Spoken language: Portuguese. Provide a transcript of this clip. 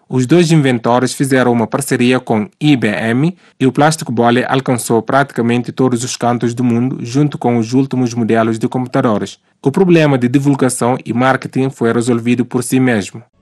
Os dois inventores fizeram uma parceria com IBM e o plástico bolha alcançou praticamente todos os cantos do mundo junto com os últimos modelos de computadores. O problema de divulgação e marketing foi resolvido por si mesmo.